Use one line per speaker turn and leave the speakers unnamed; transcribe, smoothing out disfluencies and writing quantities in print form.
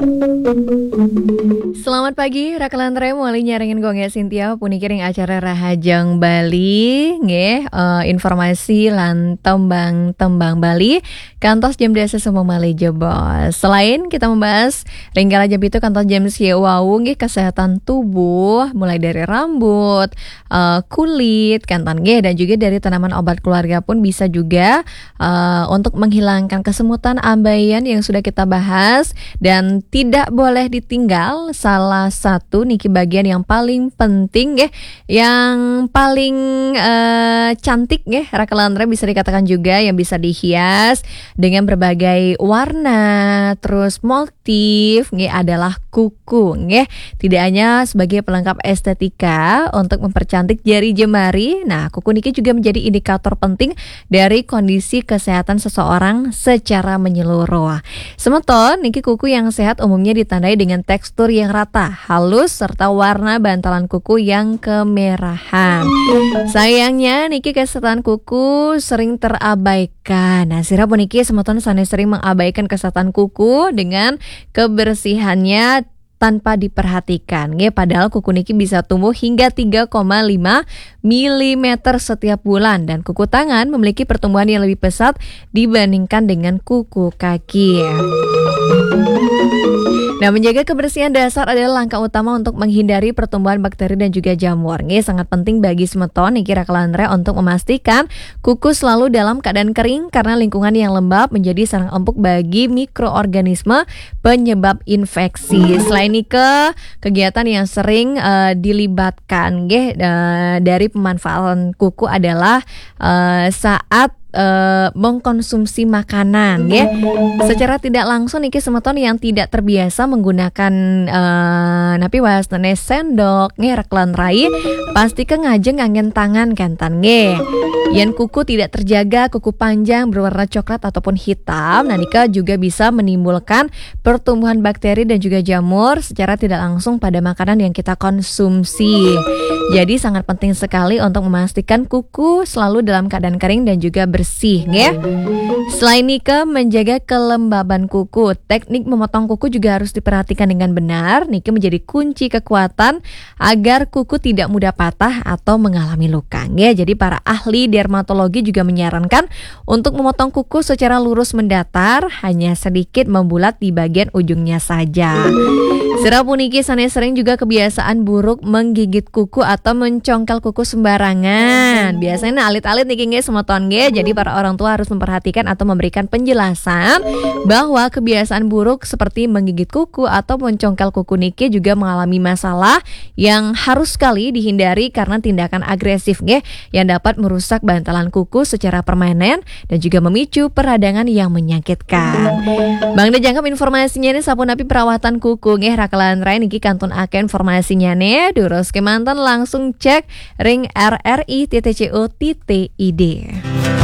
Selamat pagi, Rakalantre mulai nyaringin gonge Cynthia punikiring acara Rahajang Bali nggih, informasi lan tembang Bali kantos jam desa semua Mali jebos. Selain kita membahas ringgala jam itu kantos jam siewau nggih kesehatan tubuh mulai dari rambut, kulit, kantan nggih dan juga dari tanaman obat keluarga pun bisa juga untuk menghilangkan kesemutan ambeien yang sudah kita bahas dan tidak boleh ditinggal salah satu niki bagian yang paling penting ya, yang paling cantik ya, Rakalantre bisa dikatakan juga yang bisa dihias dengan berbagai warna, terus motif nggih adalah kuku nggih. Tidak hanya sebagai pelengkap estetika untuk mempercantik jari jemari, nah kuku niki juga menjadi indikator penting dari kondisi kesehatan seseorang secara menyeluruh. Semeton niki kuku yang sehat umumnya ditandai dengan tekstur yang rata, halus, serta warna bantalan kuku yang kemerahan. Sayangnya niki kesehatan kuku sering terabaikan. Nah, sira puniki semeton sanes sering mengabaikan kesehatan kuku dengan kebersihannya tanpa diperhatikan. Nggih, padahal kuku niki bisa tumbuh hingga 3,5 mm setiap bulan dan kuku tangan memiliki pertumbuhan yang lebih pesat dibandingkan dengan kuku kaki. Nah, menjaga kebersihan dasar adalah langkah utama untuk menghindari pertumbuhan bakteri dan juga jamur. Nggih, sangat penting bagi semeton niki Rakalantre untuk memastikan kuku selalu dalam keadaan kering karena lingkungan yang lembab menjadi sarang empuk bagi mikroorganisme penyebab infeksi. Selain itu, kegiatan yang sering dilibatkan nggih dari pemanfaatan kuku adalah saat mengkonsumsi makanan ya. Secara tidak langsung niki semeton yang tidak terbiasa menggunakan napi wasane sendok nggih Rakalantre pastikan ngajeng nganggen tangan kantan nggih. Yen kuku tidak terjaga, kuku panjang berwarna coklat ataupun hitam, nah nika juga bisa menimbulkan pertumbuhan bakteri dan juga jamur secara tidak langsung pada makanan yang kita konsumsi. Jadi sangat penting sekali untuk memastikan kuku selalu dalam keadaan kering dan juga bersih ya. Selain nika menjaga kelembaban kuku, teknik memotong kuku juga harus diperhatikan dengan benar. Niki menjadi kunci kekuatan agar kuku tidak mudah patah atau mengalami luka ya. Jadi para ahli dermatologi juga menyarankan untuk memotong kuku secara lurus mendatar, hanya sedikit membulat di bagian ujungnya saja. Sira puniki sanes sering juga kebiasaan buruk menggigit kuku atau mencongkel kuku sembarangan. Biasanya alit-alit niki nggih semeton nggih. Jadi para orang tua harus memperhatikan atau memberikan penjelasan bahwa kebiasaan buruk seperti menggigit kuku atau mencongkel kuku niki juga mengalami masalah yang harus sekali dihindari karena tindakan agresif nggih yang dapat merusak bantalan kuku secara permanen dan juga memicu peradangan yang menyakitkan. Bang jangkep informasinya nih sapunapi perawatan kuku nggih Rakalantre niki kantun akeh informasinya nih. Durus kemanten langsung cek ring rri.co.id.